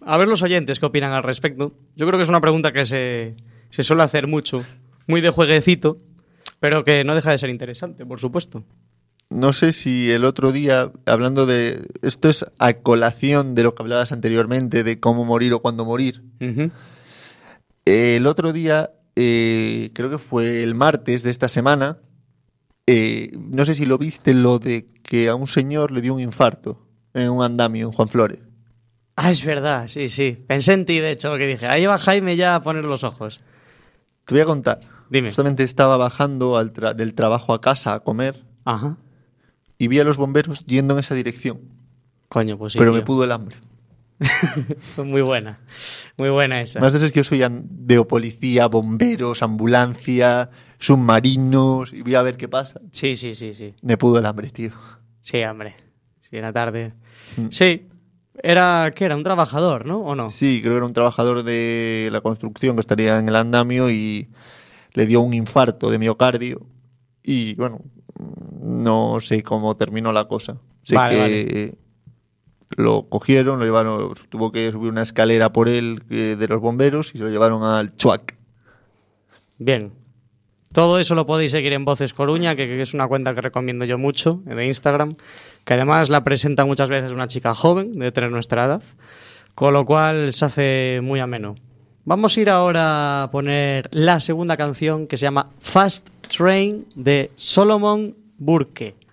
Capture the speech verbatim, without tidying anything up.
a ver los oyentes qué opinan al respecto. Yo creo que es una pregunta que se, se suele hacer mucho, muy de jueguecito, pero que no deja de ser interesante, por supuesto. No sé si el otro día, hablando de... Esto es a colación de lo que hablabas anteriormente, de cómo morir o cuándo morir. Uh-huh. Eh, el otro día, eh, creo que fue el martes de esta semana, eh, no sé si lo viste, lo de que a un señor le dio un infarto en un andamio en Juan Flórez. Ah, es verdad, sí, sí. Pensé en ti, de hecho, que dije, ahí va Jaime ya a poner los ojos. Te voy a contar. Dime. Justamente estaba bajando al tra- del trabajo a casa a comer Ajá. y vi a los bomberos yendo en esa dirección. Coño, pues sí, Pero tío. me pudo el hambre. Muy buena, muy buena esa. Más de eso es que yo soy an- de policía, bomberos, ambulancia, submarinos, y voy a ver qué pasa. Sí, sí, sí, sí. Me pudo el hambre, tío. Sí, hombre. Sí, en la tarde. Mm. Sí. Era, ¿qué era? Un trabajador, ¿no? ¿O no? Sí, creo que era un trabajador de la construcción que estaría en el andamio y le dio un infarto de miocardio. Y bueno, no sé cómo terminó la cosa. Sé Vale, que vale. lo cogieron, lo llevaron, tuvo que subir una escalera por él eh, de los bomberos y se lo llevaron al Chuac. Bien. Todo eso lo podéis seguir en Voces Coruña, que, que es una cuenta que recomiendo yo mucho, de Instagram, que además la presenta muchas veces una chica joven, de tener nuestra edad, con lo cual se hace muy ameno. Vamos a ir ahora a poner la segunda canción, que se llama Fast Train, de Solomon Burke.